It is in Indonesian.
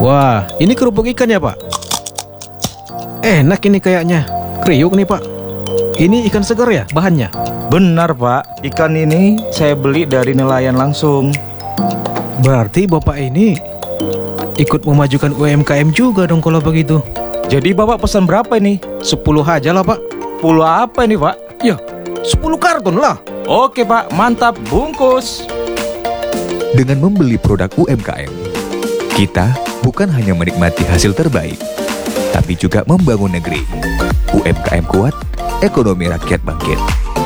Wah, ini kerupuk ikan ya Pak? Enak ini kayaknya. Kriuk nih Pak. Ini ikan segar ya bahannya? Benar Pak, ikan ini saya beli dari nelayan langsung. Berarti Bapak ini ikut memajukan UMKM juga dong kalau begitu. Jadi Bapak pesan berapa ini? 10 aja lah Pak. 10 apa ini Pak? Ya, 10 karton lah. Oke Pak, mantap, bungkus. Dengan membeli produk UMKM, kita bukan hanya menikmati hasil terbaik, tapi juga membangun negeri. UMKM kuat, ekonomi rakyat bangkit.